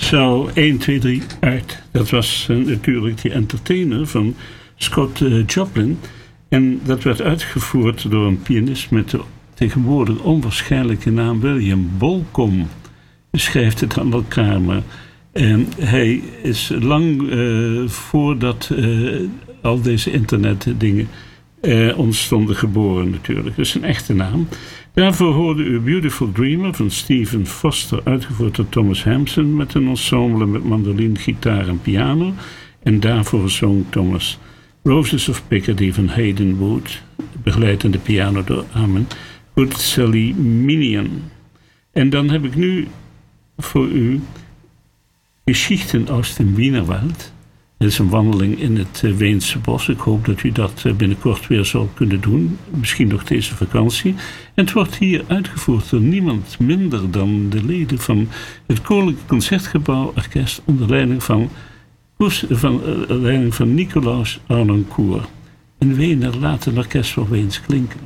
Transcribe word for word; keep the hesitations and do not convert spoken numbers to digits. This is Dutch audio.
Zo, één, twee, drie, uit. Dat was uh, natuurlijk die entertainer van Scott uh, Joplin. En dat werd uitgevoerd door een pianist met de tegenwoordig onwaarschijnlijke naam William Bolcom. Je schrijft het aan elkaar, maar en hij is lang uh, voordat uh, al deze internetdingen uh, ontstonden geboren natuurlijk. Dat is een echte naam. Daarvoor hoorde u Beautiful Dreamer van Stephen Foster, uitgevoerd door Thomas Hampson met een ensemble met mandoline, gitaar en piano. En daarvoor zong Thomas Roses of Picardy van Hayden Wood, begeleidende piano door Armin Gutzeli-Minian. En dan heb ik nu voor u Geschichten aus dem Wienerwald. Het is een wandeling in het Weense bos. Ik hoop dat u dat binnenkort weer zal kunnen doen. Misschien nog deze vakantie. En het wordt hier uitgevoerd door niemand minder dan de leden van het Koninklijk Concertgebouw Orkest onder leiding van, van, uh, leiding van Nicolaus Arnoncourt. In Wenen laat een orkest wel eens klinken.